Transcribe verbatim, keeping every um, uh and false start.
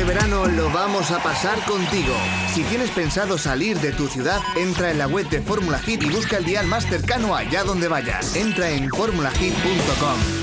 este verano lo vamos a pasar contigo. Si tienes pensado salir de tu ciudad, entra en la web de Fórmula Hit y busca el dial más cercano allá donde vayas. Entra en formula hit punto com.